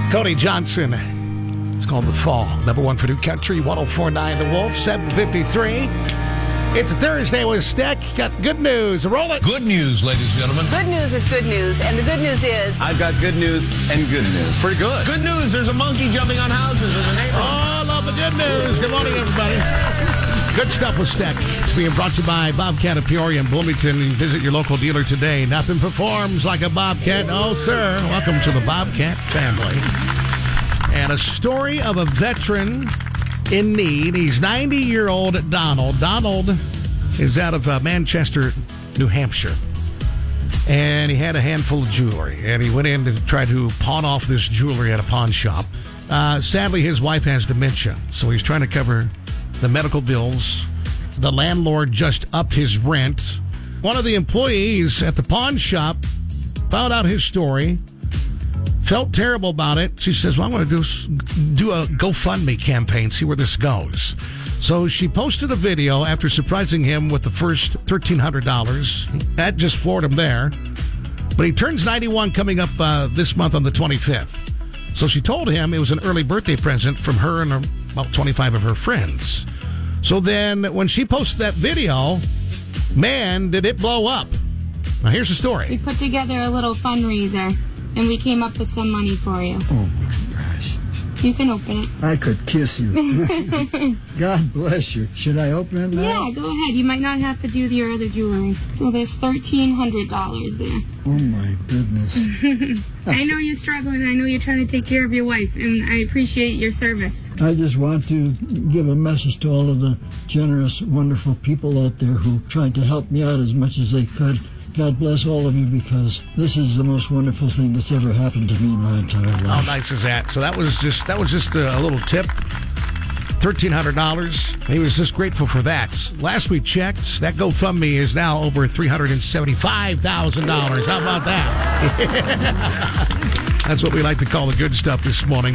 Cody Johnson. It's called The Fall. Number one for New Country, 104.9 The Wolf, 7:53. It's Thursday with Steck. Got good news. Roll it. Good news, ladies and gentlemen. Good news is good news, and the good news is... I've got good news and good news. Pretty good. Good news, there's a monkey jumping on houses in the neighborhood. Oh, I love the good news. Good morning, everybody. Good stuff with Steck. It's being brought to you by Bobcat of Peoria and Bloomington. You visit your local dealer today. Nothing performs like a Bobcat. Oh, sir. Welcome to the Bobcat family. And a story of a veteran in need. He's 90-year-old Donald. Donald is out of Manchester, New Hampshire. And he had a handful of jewelry. And he went in to try to pawn off this jewelry at a pawn shop. Sadly, his wife has dementia. So he's trying to cover the medical bills. The landlord just upped his rent. One of the employees at the pawn shop found out his story. Felt terrible about it. She says, well, I'm going to do a GoFundMe campaign, see where this goes. So she posted a video after surprising him with the first $1,300. That just floored him there. But he turns 91 coming up this month on the 25th. So she told him it was an early birthday present from her and about 25 of her friends. So then when she posted that video, man, did it blow up. Now here's the story. We put together a little fundraiser. And we came up with some money for you. Oh, my gosh. You can open it. I could kiss you. God bless you. Should I open it now? Yeah, go ahead. You might not have to do your other jewelry. So there's $1,300 there. Oh, my goodness. I know you're struggling. I know you're trying to take care of your wife, and I appreciate your service. I just want to give a message to all of the generous, wonderful people out there who tried to help me out as much as they could. God bless all of you, because this is the most wonderful thing that's ever happened to me in my entire life. How nice is that? So that was just a little tip. $1,300. He was just grateful for that. Last we checked, that GoFundMe is now over $375,000. How about that? That's what we like to call the good stuff this morning.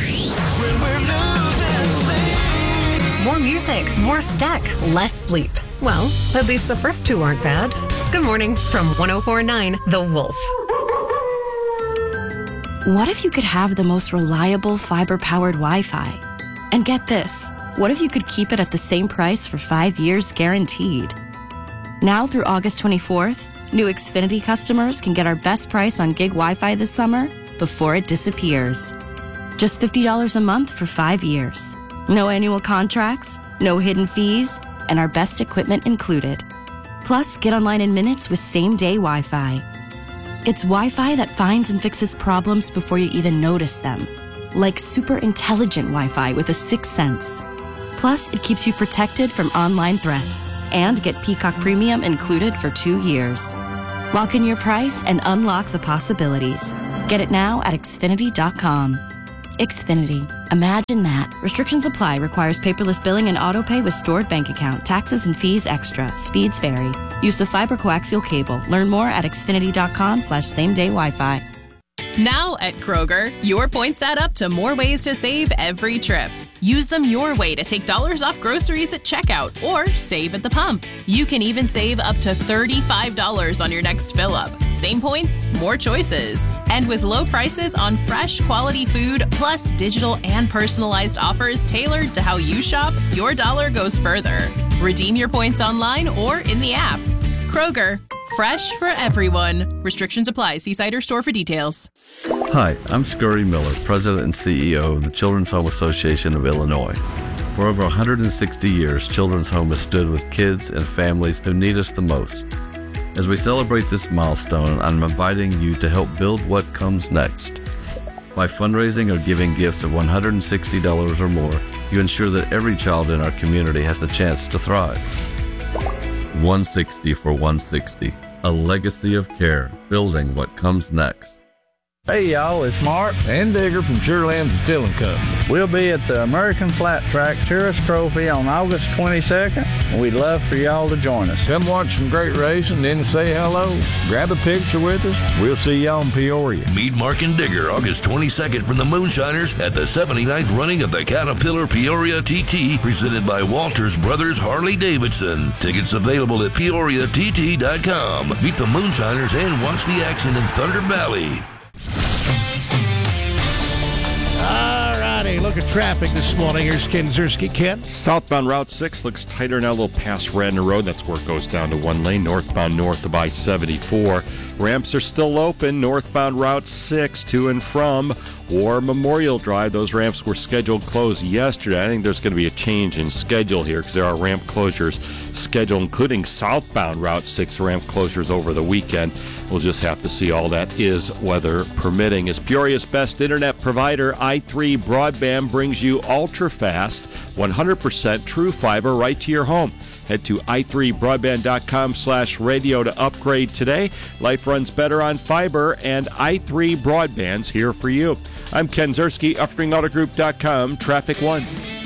More music, more Steck, less sleep. Well, at least the first two aren't bad. Good morning from 104.9 The Wolf. What if you could have the most reliable fiber-powered Wi-Fi? And get this, what if you could keep it at the same price for 5 years guaranteed? Now through August 24th, new Xfinity customers can get our best price on gig Wi-Fi this summer before it disappears. Just $50 a month for 5 years. No annual contracts, no hidden fees, and our best equipment included. Plus, get online in minutes with same-day Wi-Fi. It's Wi-Fi that finds and fixes problems before you even notice them. Like super intelligent Wi-Fi with a sixth sense. Plus, it keeps you protected from online threats. And get Peacock Premium included for 2 years. Lock in your price and unlock the possibilities. Get it now at Xfinity.com. Xfinity. Imagine that. Restrictions apply. Requires paperless billing and autopay with stored bank account. Taxes and fees extra. Speeds vary. Use of fiber coaxial cable. Learn more at Xfinity.com/same-day Wi-Fi. Now at Kroger, your points add up to more ways to save every trip. Use them your way to take dollars off groceries at checkout or save at the pump. You can even save up to $35 on your next fill-up. Same points, more choices. And with low prices on fresh, quality food, plus digital and personalized offers tailored to how you shop, your dollar goes further. Redeem your points online or in the app. Kroger, fresh for everyone. Restrictions apply. See site or store for details. Hi, I'm Scurry Miller, President and CEO of the Children's Home Association of Illinois. For over 160 years, Children's Home has stood with kids and families who need us the most. As we celebrate this milestone, I'm inviting you to help build what comes next. By fundraising or giving gifts of $160 or more, you ensure that every child in our community has the chance to thrive. 160 for 160, a legacy of care, building what comes next. Hey y'all, it's Mark and Digger from Surelands Distilling Company. We'll be at the American Flat Track Tourist Trophy on August 22nd, and we'd love for y'all to join us. Come watch some great racing, then say hello. Grab a picture with us. We'll see y'all in Peoria. Meet Mark and Digger August 22nd from the Moonshiners at the 79th running of the Caterpillar Peoria TT, presented by Walters Brothers Harley Davidson. Tickets available at PeoriaTT.com. Meet the Moonshiners and watch the action in Thunder Valley. look at traffic this morning. Here's Ken Ziersky. Ken? Southbound Route 6 looks tighter now, a little past Radnor Road. That's where it goes down to one lane. Northbound north of I-74. Ramps are still open. Northbound Route 6 to and from War Memorial Drive. Those ramps were scheduled closed yesterday. I think there's going to be a change in schedule here because there are ramp closures scheduled, including southbound Route 6 ramp closures over the weekend. We'll just have to see. All that is weather permitting. As Peoria's best internet provider, i3 Broadband brings you ultra-fast, 100% true fiber right to your home. Head to i3broadband.com/radio to upgrade today. Life runs better on fiber, and i3 Broadband's here for you. I'm Ken Ziersky, UffringAutoGroup.com, Traffic 1.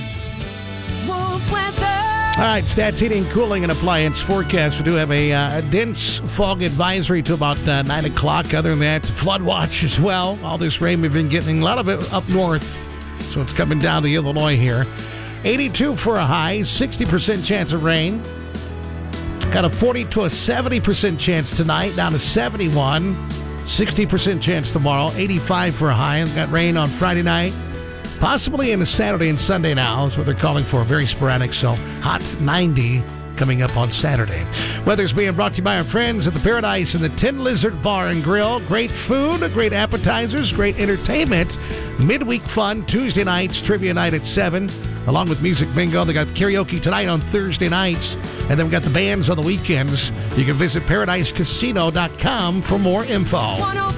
All right, Stats Heating, Cooling, and Appliance forecast. We do have a dense fog advisory to about 9 o'clock. Other than that, flood watch as well. All this rain we've been getting, a lot of it up north, so it's coming down to Illinois here. 82 for a high, 60% chance of rain. Got a 40 to a 70% chance tonight, down to 71. 60% chance tomorrow, 85 for a high. Got rain on Friday night. Possibly into Saturday and Sunday now is what they're calling for. Very sporadic, so hot 90 coming up on Saturday. Weather's being brought to you by our friends at the Paradise and the Tin Lizard Bar and Grill. Great food, great appetizers, great entertainment. Midweek fun, Tuesday nights, trivia night at 7, along with music bingo. They got karaoke tonight on Thursday nights, and then we got the bands on the weekends. You can visit ParadiseCasino.com for more info.